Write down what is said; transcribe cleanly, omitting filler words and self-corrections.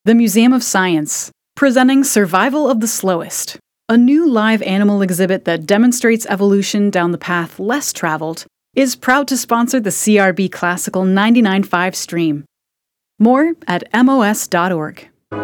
The Museum of Science, presenting Survival of the Slowest, a new live animal exhibit that demonstrates evolution down the path less traveled, is proud to sponsor the CRB Classical 99.5 stream. More at mos.org.